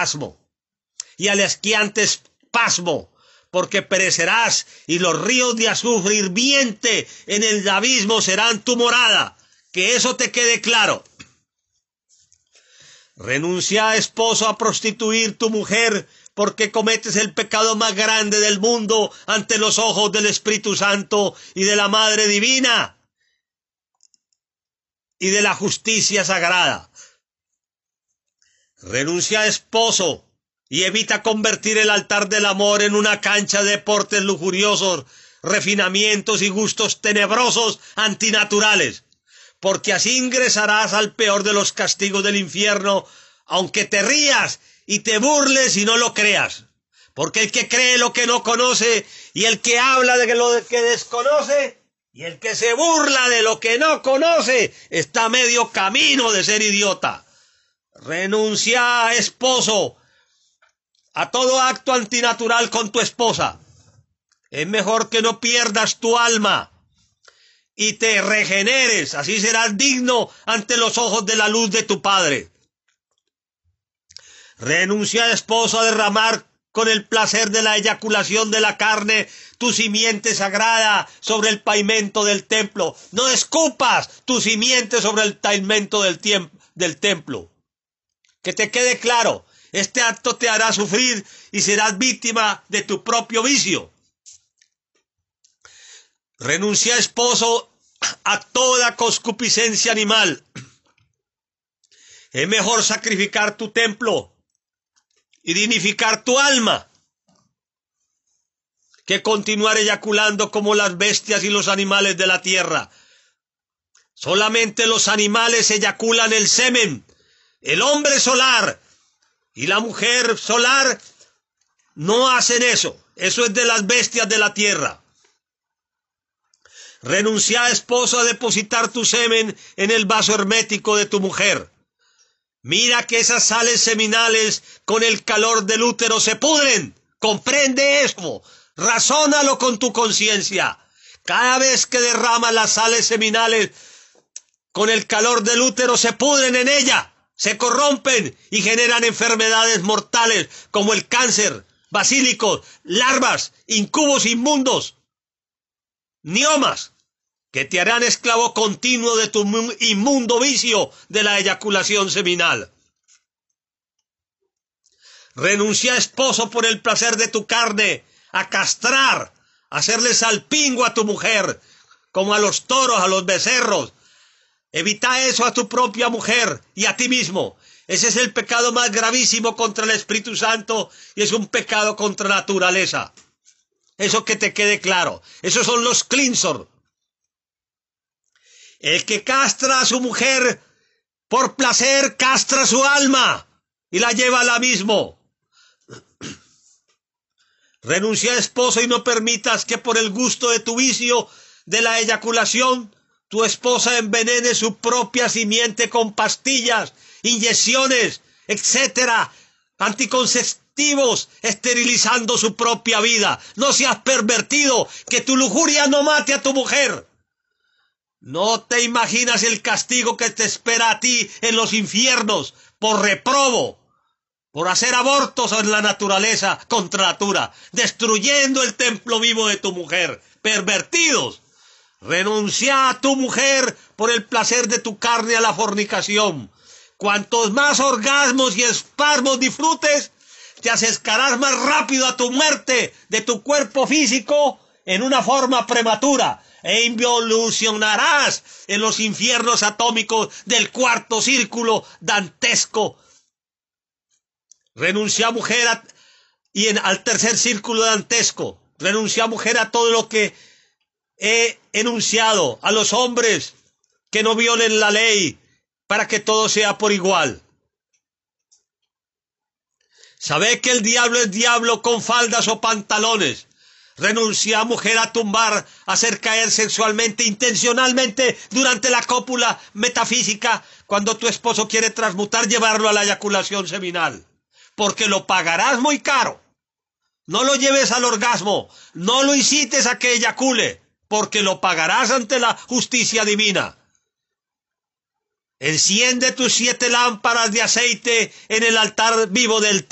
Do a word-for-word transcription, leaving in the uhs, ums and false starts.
orgasmo y al esquiante espasmo, porque perecerás y los ríos de azufre hirviente en el abismo serán tu morada. Que eso te quede claro. Renuncia, esposo, a prostituir tu mujer, porque cometes el pecado más grande del mundo ante los ojos del Espíritu Santo y de la Madre Divina y de la justicia sagrada. Renuncia, esposo, y evita convertir el altar del amor en una cancha de deportes lujuriosos, refinamientos y gustos tenebrosos antinaturales, porque así ingresarás al peor de los castigos del infierno, aunque te rías y te burles y no lo creas. Porque el que cree lo que no conoce, y el que habla de lo que desconoce, y el que se burla de lo que no conoce, está a medio camino de ser idiota. Renuncia, esposo, a todo acto antinatural con tu esposa. Es mejor que no pierdas tu alma y te regeneres, así serás digno ante los ojos de la luz de tu Padre. Renuncia, esposo, a derramar con el placer de la eyaculación de la carne tu simiente sagrada sobre el pavimento del templo. No escupas tu simiente sobre el pavimento del, del templo. Que te quede claro, este acto te hará sufrir y serás víctima de tu propio vicio. Renuncia, esposo, a toda concupiscencia animal. Es mejor sacrificar tu templo y dignificar tu alma que continuar eyaculando como las bestias y los animales de la tierra. Solamente los animales eyaculan el semen. El hombre solar y la mujer solar no hacen eso. Eso es de las bestias de la tierra. Renuncia, esposo, a depositar tu semen en el vaso hermético de tu mujer. Mira que esas sales seminales con el calor del útero se pudren. Comprende eso. Razónalo con tu conciencia. Cada vez que derramas las sales seminales con el calor del útero se pudren en ella, se corrompen y generan enfermedades mortales como el cáncer, basílicos, larvas, incubos inmundos, niomas, que te harán esclavo continuo de tu inmundo vicio de la eyaculación seminal. Renuncia, esposo, por el placer de tu carne, a castrar, a hacerle salpingo a tu mujer, como a los toros, a los becerros. Evita eso a tu propia mujer y a ti mismo. Ese es el pecado más gravísimo contra el Espíritu Santo y es un pecado contra la naturaleza. Eso que te quede claro. Esos son los Clinsor. El que castra a su mujer por placer, castra su alma y la lleva al abismo. Renuncia, esposo, y no permitas que por el gusto de tu vicio de la eyaculación, tu esposa envenene su propia simiente con pastillas, inyecciones, etcétera, anticonceptivos, esterilizando su propia vida. No seas pervertido, que tu lujuria no mate a tu mujer. No te imaginas el castigo que te espera a ti en los infiernos por reprobo, por hacer abortos en la naturaleza contra natura, destruyendo el templo vivo de tu mujer. Pervertidos. Renuncia a tu mujer por el placer de tu carne a la fornicación. Cuantos más orgasmos y espasmos disfrutes, te acercarás más rápido a tu muerte de tu cuerpo físico en una forma prematura e involucionarás en los infiernos atómicos del cuarto círculo dantesco. Renuncia, mujer, a, y en, al tercer círculo dantesco. Renuncia, mujer, a todo lo que he enunciado, a los hombres que no violen la ley, para que todo sea por igual. Sabe que el diablo es diablo con faldas o pantalones. Renuncia, mujer, a tumbar, a hacer caer sexualmente, intencionalmente, durante la cópula metafísica, cuando tu esposo quiere transmutar, llevarlo a la eyaculación seminal. Porque lo pagarás muy caro. No lo lleves al orgasmo, no lo incites a que eyacule, porque lo pagarás ante la justicia divina. Enciende tus siete lámparas de aceite en el altar vivo del